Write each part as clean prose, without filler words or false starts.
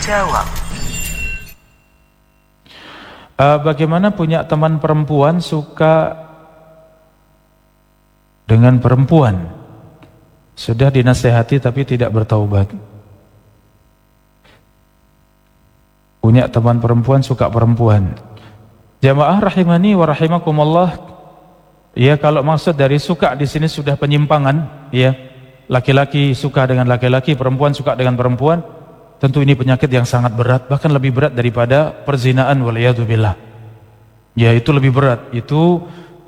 menjawab. Bagaimana punya teman perempuan suka dengan perempuan, sudah dinasehati tapi tidak bertaubat? Punya teman perempuan suka perempuan. Jamaah rahimani wa rahimakumullah. Ya, kalau maksud dari suka di sini sudah penyimpangan, ya. Laki-laki suka dengan laki-laki, perempuan suka dengan perempuan. Tentu ini penyakit yang sangat berat, bahkan lebih berat daripada perzinaan waliyadzubillah. Ya, itu lebih berat. Itu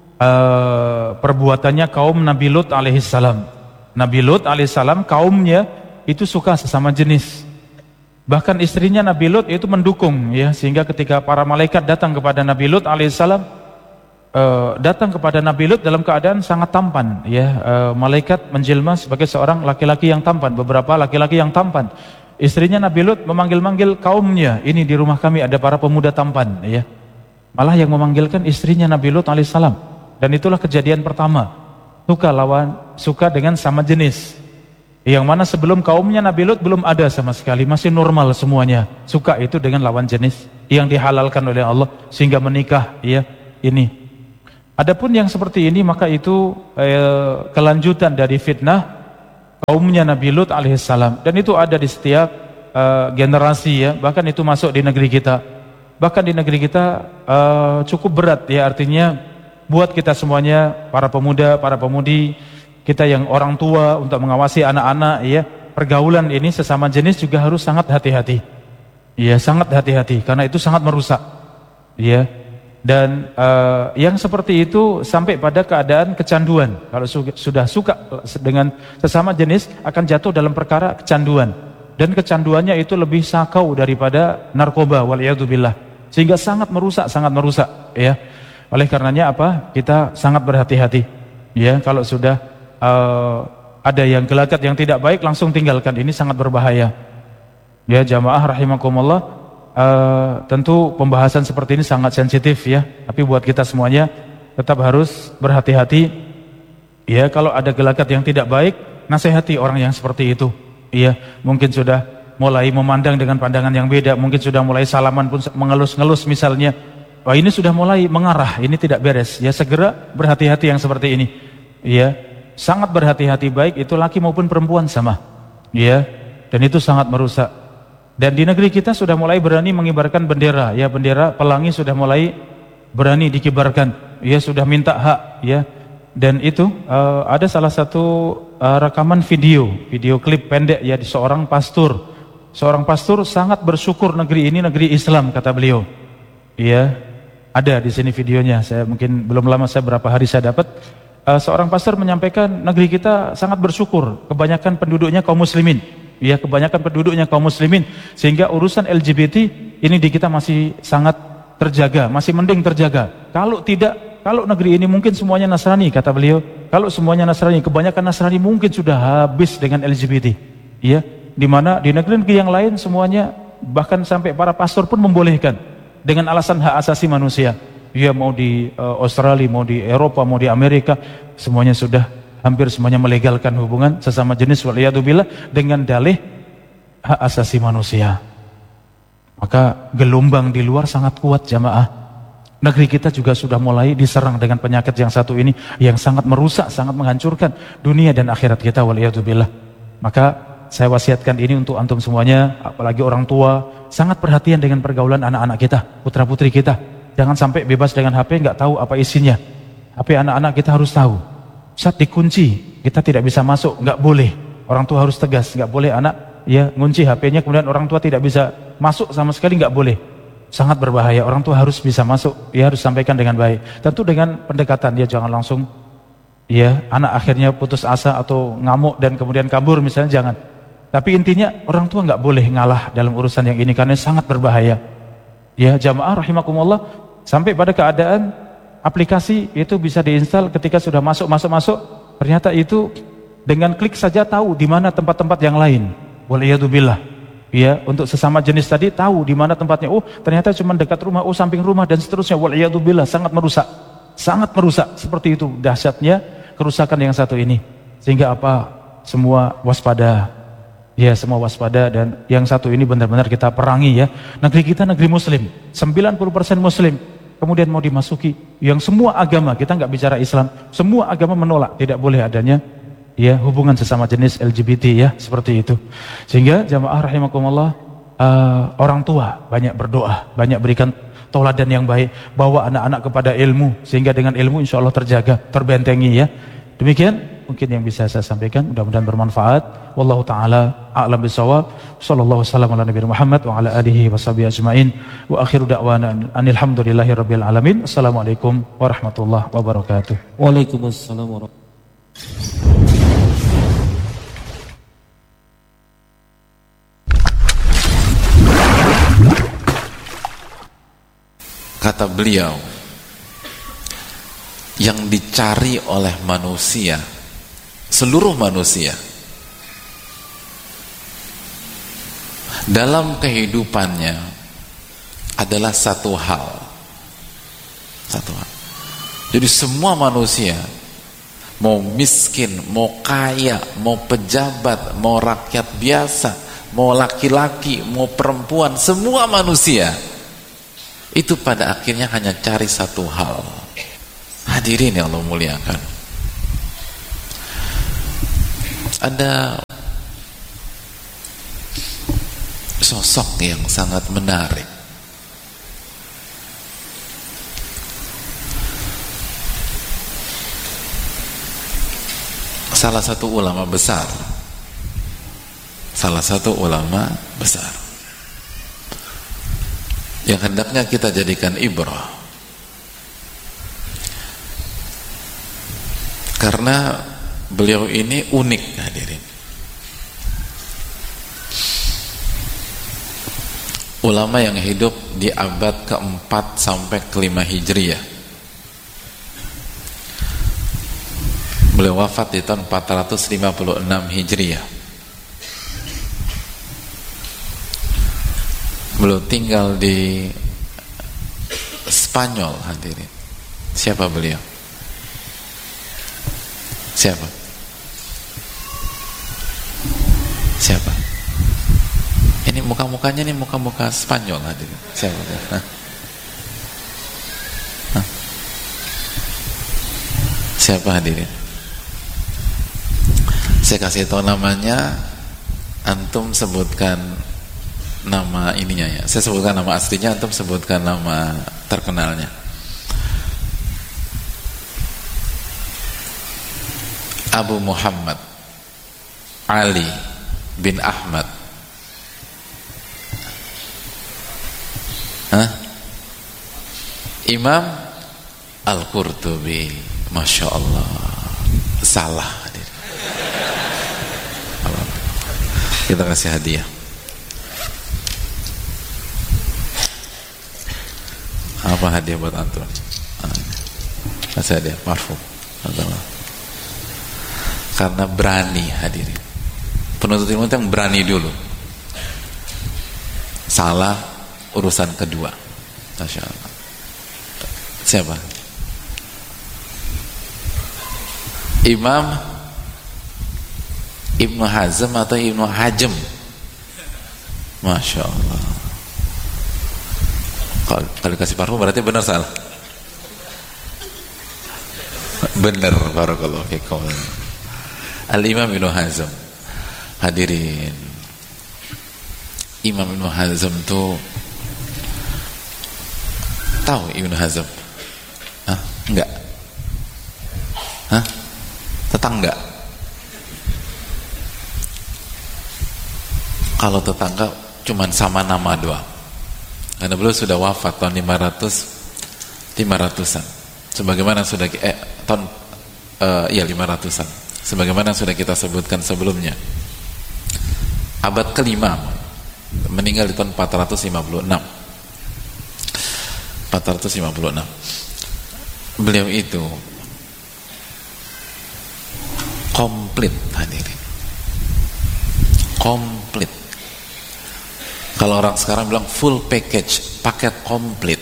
perbuatannya kaum Nabi Lut alaihissalam. Nabi Lut alaihissalam kaumnya itu suka sesama jenis. Bahkan istrinya Nabi Lut itu mendukung, ya, sehingga ketika para malaikat datang kepada Nabi Lut alaihissalam, datang kepada Nabi Lut dalam keadaan sangat tampan, ya. Malaikat menjelma sebagai seorang laki-laki yang tampan, beberapa laki-laki yang tampan. Istrinya Nabi Lut memanggil-manggil kaumnya, ini di rumah kami ada para pemuda tampan, ya. Malah yang memanggilkan istrinya Nabi Lut alaihissalam. Dan itulah kejadian pertama, suka dengan sama jenis. Yang mana sebelum kaumnya Nabi Lut belum ada sama sekali, masih normal semuanya. Suka itu dengan lawan jenis yang dihalalkan oleh Allah sehingga menikah, ya. Ini. Adapun yang seperti ini maka itu kelanjutan dari fitnah kaumnya Nabi Lut alaihissalam, dan itu ada di setiap generasi, ya. Bahkan itu masuk di negeri kita. Bahkan di negeri kita cukup berat, ya, artinya buat kita semuanya, para pemuda, para pemudi, kita yang orang tua untuk mengawasi anak-anak, ya. Pergaulan ini sesama jenis juga harus sangat hati-hati. Ya, sangat hati-hati karena itu sangat merusak. Ya. Dan yang seperti itu sampai pada keadaan kecanduan. Kalau sudah suka dengan sesama jenis akan jatuh dalam perkara kecanduan. Dan kecanduannya itu lebih sakau daripada narkoba waliyadzubillah. Sehingga sangat merusak, ya. Oleh karenanya apa? Kita sangat berhati-hati. Ya, kalau sudah ada yang gelagat yang tidak baik langsung tinggalkan. Ini sangat berbahaya. Ya, jamaah rahimakumullah. Tentu pembahasan seperti ini sangat sensitif, ya. Tapi buat kita semuanya tetap harus berhati-hati. Ya, kalau ada gelagat yang tidak baik, nasihati orang yang seperti itu. Ya, mungkin sudah mulai memandang dengan pandangan yang beda, mungkin sudah mulai salaman pun mengelus-ngelus misalnya. Wah, ini sudah mulai mengarah, ini tidak beres. Ya, segera berhati-hati yang seperti ini. Ya, sangat berhati-hati, baik itu laki maupun perempuan sama. Ya, dan itu sangat merusak. Dan di negeri kita sudah mulai berani mengibarkan bendera, ya, bendera pelangi sudah mulai berani dikibarkan, ya, sudah minta hak, ya. Dan itu ada salah satu rekaman video klip pendek, ya, di seorang pastor sangat bersyukur negeri ini negeri Islam, kata beliau, ya. Ada di sini videonya, saya mungkin belum lama, saya berapa hari saya dapat. Seorang pastor menyampaikan negeri kita sangat bersyukur, kebanyakan penduduknya kaum muslimin. Ya, kebanyakan penduduknya kaum muslimin, sehingga urusan LGBT ini di kita masih sangat terjaga, masih mending terjaga. Kalau tidak, kalau negeri ini mungkin semuanya Nasrani, kata beliau. Kalau semuanya Nasrani, kebanyakan Nasrani mungkin sudah habis dengan LGBT. Ya, di mana di negeri-negeri yang lain semuanya, bahkan sampai para pastor pun membolehkan dengan alasan hak asasi manusia. Ya, mau di Australia, mau di Eropa, mau di Amerika, semuanya sudah hampir semuanya melegalkan hubungan sesama jenis waliyadzubillah dengan dalih hak asasi manusia. Maka gelombang di luar sangat kuat, jamaah. Negeri kita juga sudah mulai diserang dengan penyakit yang satu ini, yang sangat merusak, sangat menghancurkan dunia dan akhirat kita waliyadzubillah. Maka saya wasiatkan ini untuk antum semuanya, apalagi orang tua, sangat perhatian dengan pergaulan anak-anak kita, putra-putri kita. Jangan sampai bebas dengan HP, nggak tahu apa isinya. HP anak-anak kita harus tahu. Saat dikunci, kita tidak bisa masuk, nggak boleh. Orang tua harus tegas, nggak boleh anak, ya, ngunci HP-nya kemudian orang tua tidak bisa masuk sama sekali, nggak boleh. Sangat berbahaya. Orang tua harus bisa masuk, ya, harus sampaikan dengan baik. Tentu dengan pendekatan, dia jangan langsung, ya, anak akhirnya putus asa atau ngamuk dan kemudian kabur misalnya, jangan. Tapi intinya orang tua nggak boleh ngalah dalam urusan yang ini karena sangat berbahaya. Ya, jamaah rahimakumullah, sampai pada keadaan aplikasi itu bisa diinstal ketika sudah masuk, ternyata itu dengan klik saja tahu di mana tempat-tempat yang lain. Waliyadzubillah. Ya, untuk sesama jenis tadi tahu di mana tempatnya. Oh, ternyata cuma dekat rumah, oh samping rumah dan seterusnya. Waliyadzubillah, sangat merusak. Sangat merusak. Seperti itu dahsyatnya kerusakan yang satu ini. Sehingga apa? Semua waspada. Ya, semua waspada, dan yang satu ini benar-benar kita perangi ya. Negeri kita negeri muslim, 90% muslim. Kemudian mau dimasuki yang semua agama, kita nggak bicara Islam, semua agama menolak, tidak boleh adanya ya hubungan sesama jenis LGBT ya, seperti itu. Sehingga jamaah rahimakumullah, orang tua banyak berdoa, banyak berikan tauladan yang baik, bawa anak-anak kepada ilmu, sehingga dengan ilmu insya Allah terjaga, terbentengi ya. Demikian mungkin yang bisa saya sampaikan, mudah-mudahan bermanfaat. Wallahu taala a'lam bishawab. Shallallahu wasallam ala nabiyina Muhammad wa ala alihi washabihi ajmain. Wa akhiru da'wana anil hamdulillahi rabbil alamin. Assalamualaikum warahmatullahi wabarakatuh. Waalaikumsalam warahmatullahi wabarakatuh. Kata beliau, yang dicari oleh manusia, seluruh manusia dalam kehidupannya adalah satu hal. Jadi semua manusia, mau miskin, mau kaya, mau pejabat, mau rakyat biasa, mau laki-laki, mau perempuan, semua manusia itu pada akhirnya hanya cari satu hal. Hadirin yang Allah muliakan, ada sosok yang sangat menarik. Salah satu ulama besar yang hendaknya kita jadikan ibrah, karena beliau ini unik, hadirin. Ulama yang hidup di abad ke-4 sampai ke-5 Hijriah. Beliau wafat di tahun 456 Hijriah. Beliau tinggal di Spanyol, hadirin. Siapa beliau? Siapa? Ini muka-mukanya nih muka-muka Spanyol, hadirin. Siapa? Siapa, hadirin? Saya kasih tahu namanya, antum sebutkan nama ininya ya. Saya sebutkan nama aslinya, antum sebutkan nama terkenalnya. Abu Muhammad Ali bin Ahmad Imam Al-Qurtubi. Masya Allah. Salah. Kita kasih hadiah. Apa hadiah buat antum? Kasih hadiah parfum. Karena berani, hadirin. Penuntut ilmu itu yang berani dulu. Salah urusan kedua. Masya Allah. Siapa? Imam Ibnu Hazm atau Ibnu Hajem? Masya Allah. Kalau dikasih parfum berarti benar, salah? Benar, barakallahu fikum. Al-Imam Ibnu Hazm. Hadirin, Imam Ibnu Hazm tuh, tahu Ibnu Hazm? Enggak? Tetangga? Kalau tetangga cuman sama nama doang, karena beliau sudah wafat tahun 500-an, sebagaimana sudah tahun 500-an, sebagaimana sudah kita sebutkan sebelumnya. Abad ke-5, meninggal di tahun 456. Beliau itu komplit, hadirin. Komplit. Kalau orang sekarang bilang full package, paket komplit.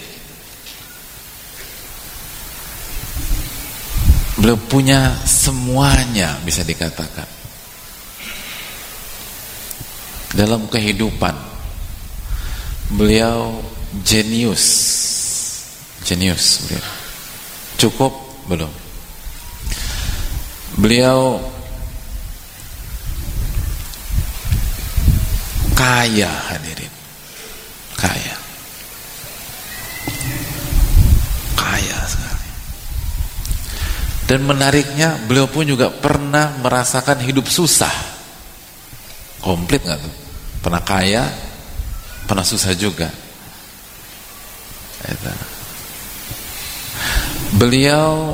Beliau punya semuanya, bisa dikatakan. dalam kehidupan. Beliau jenius beliau. Cukup belum? Beliau kaya, hadirin, kaya sekali. Dan menariknya, beliau pun juga pernah merasakan hidup susah. Komplit nggak tuh? Pernah kaya, pernah susah juga. Beliau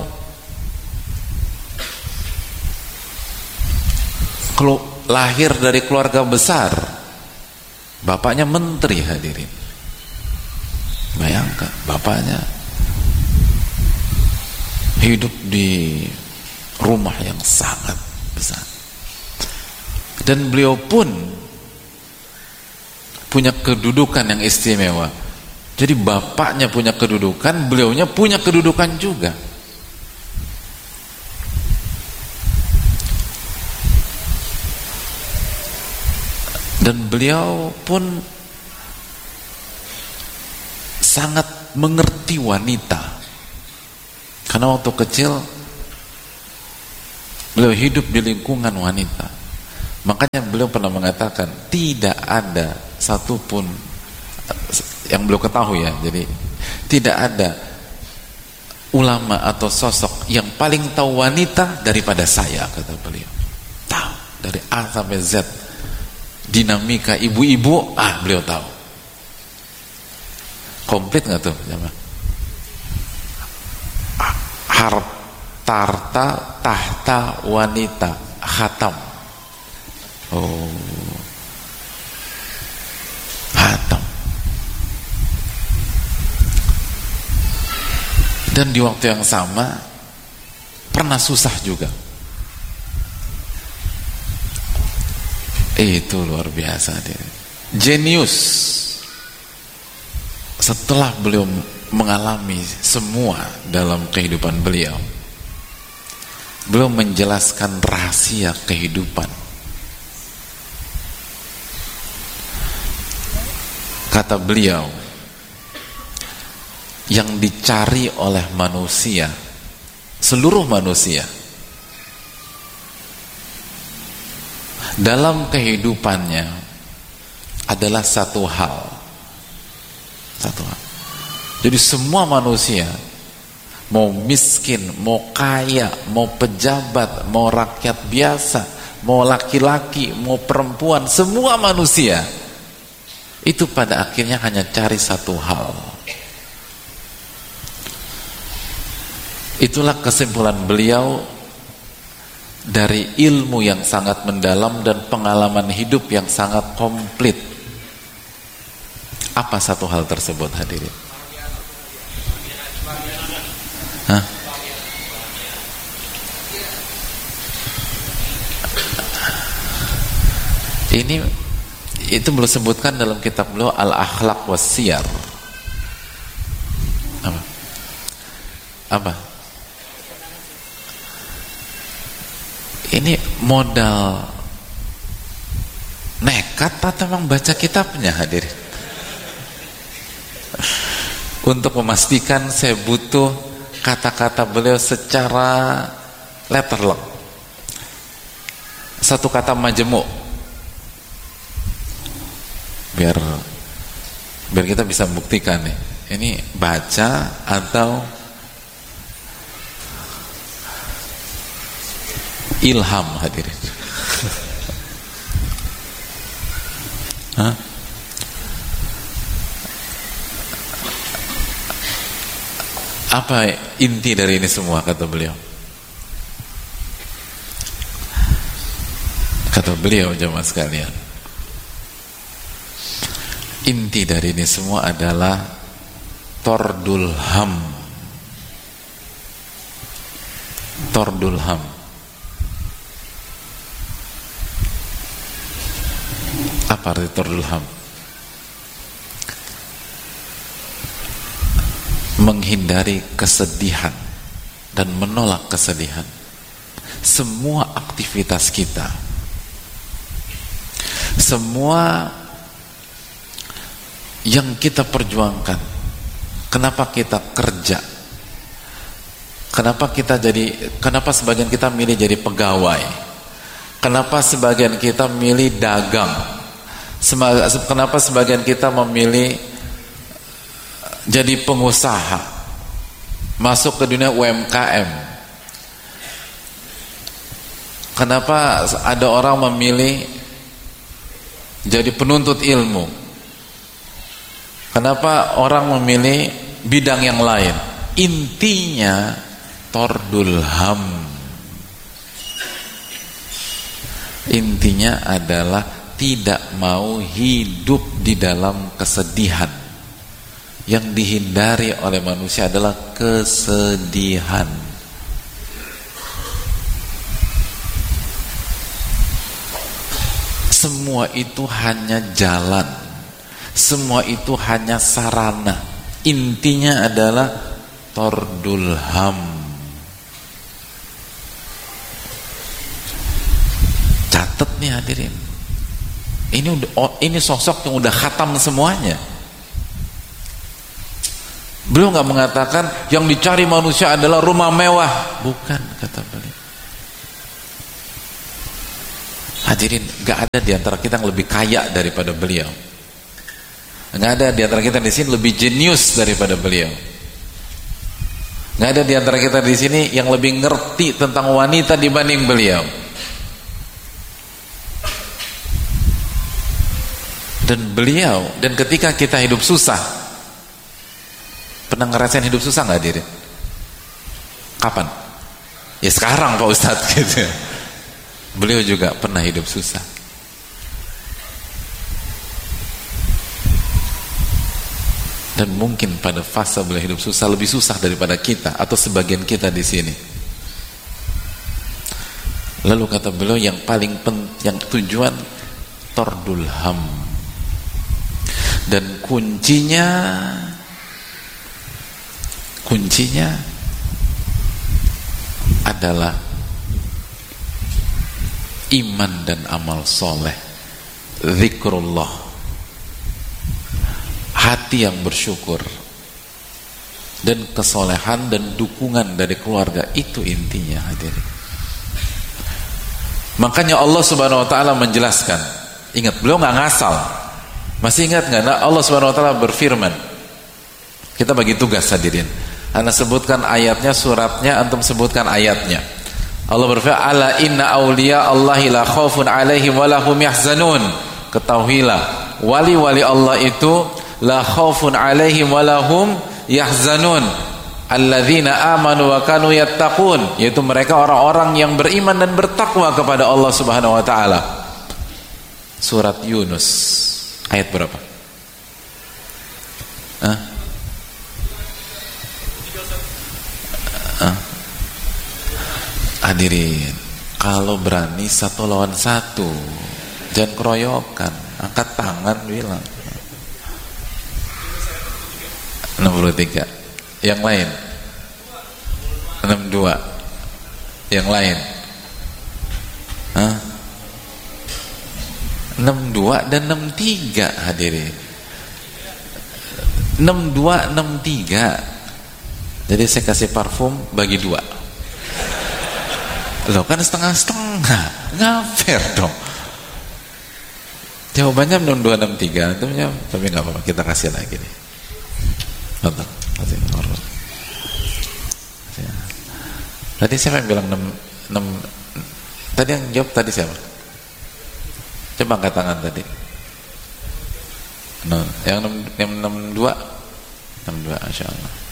lahir dari keluarga besar, bapaknya menteri, hadirin. Bayangkan, bapaknya hidup di rumah yang sangat besar. Dan beliau pun punya kedudukan yang istimewa. Jadi bapaknya punya kedudukan, beliaunya punya kedudukan juga. Dan beliau pun sangat mengerti wanita. Karena waktu kecil beliau hidup di lingkungan wanita. Makanya beliau pernah mengatakan, tidak ada satupun yang beliau ketahui ya, jadi tidak ada ulama atau sosok yang paling tahu wanita daripada saya, kata beliau. Tahu dari A sampai Z, dinamika ibu-ibu, beliau tahu. Komplit nggak tuh, jamaah? Harta tahta wanita, khatam. Khatam. Dan di waktu yang sama pernah susah juga. Itu luar biasa dia. Jenius. Setelah beliau mengalami semua dalam kehidupan beliau, beliau menjelaskan rahasia kehidupan. Kata beliau, yang dicari oleh manusia, seluruh manusia dalam kehidupannya adalah satu hal. Jadi semua manusia, mau miskin, mau kaya, mau pejabat, mau rakyat biasa, mau laki-laki, mau perempuan, semua manusia itu pada akhirnya hanya cari satu hal. Itulah kesimpulan beliau dari ilmu yang sangat mendalam dan pengalaman hidup yang sangat komplit. Apa satu hal tersebut, hadirin? Itu beliau sebutkan dalam kitab beliau Al-Akhlaq Was-Siyar. Apa? Ini modal nekat atau memang baca kitabnya, hadirin? Untuk memastikan saya butuh kata-kata beliau secara letterlock. Satu kata majemuk, biar kita bisa buktikan nih, ini baca atau ilham, hadirin. Apa inti dari ini semua, kata beliau? Kata beliau, jemaah sekalian, inti dari ini semua adalah tordul ham. Tordul ham. Apa arti tordul ham? Menghindari kesedihan dan menolak kesedihan. Semua aktivitas kita, Semua yang kita perjuangkan, kenapa kita kerja, kenapa sebagian kita milih jadi pegawai, kenapa sebagian kita milih dagang, kenapa sebagian kita memilih jadi pengusaha, masuk ke dunia UMKM, kenapa ada orang memilih jadi penuntut ilmu, kenapa orang memilih bidang yang lain. Intinya tordul ham, intinya adalah tidak mau hidup di dalam kesedihan. Yang dihindari oleh manusia adalah kesedihan. Semua itu hanya jalan, semua itu hanya sarana. Intinya adalah tordul ham. Catat nih hadirin, ini sosok yang udah khatam semuanya. Beliau nggak mengatakan yang dicari manusia adalah rumah mewah, bukan, kata beliau. Hadirin, nggak ada di antara kita yang lebih kaya daripada beliau. Nggak ada di antara kita di sini lebih jenius daripada beliau. Nggak ada di antara kita di sini yang lebih ngerti tentang wanita dibanding beliau. Dan ketika kita hidup susah, pernah ngerasain hidup susah nggak diri? Kapan? Ya sekarang Pak Ustadz gitu. Beliau juga pernah hidup susah. Dan mungkin pada fase beliau hidup susah lebih susah daripada kita atau sebagian kita di sini. Lalu kata beliau yang paling yang tujuan tordul ham, dan kuncinya adalah iman dan amal soleh, zikrullah, hati yang bersyukur, dan kesolehan dan dukungan dari keluarga. Itu intinya hadirin. Makanya Allah Subhanahu wa taala menjelaskan. Ingat, beliau nggak ngasal. Masih ingat nggak? Nah, Allah Subhanahu wa taala berfirman. Kita bagi tugas hadirin. Anda sebutkan ayatnya, suratnya, antum sebutkan ayatnya. Allah berfirman, "Ala inna awliya Allahi la khaufun 'alaihim wa lahum yahzanun." Ketahuilah, wali-wali Allah itu la khaufun 'alaihim wa lahum yahzanun. Alladzina amanu wa kanu yattaqun, yaitu mereka orang-orang yang beriman dan bertakwa kepada Allah Subhanahu wa taala. Surat Yunus ayat berapa? Hadirin, kalau berani satu lawan satu, jangan keroyokan, angkat tangan bilang. 63. Yang lain 62. Yang lain 62 dan 63 hadirin. 62 63. Jadi saya kasih parfum bagi 2. Loh kan setengah-setengah, nggak fair dong. Jawabannya 62 63. Tapi nggak apa-apa, kita kasih lagi nih. Betul. Tadi siapa yang bilang 6? Tadi yang jawab tadi siapa? Coba angkat tangan tadi. Yang 62, Masya Allah.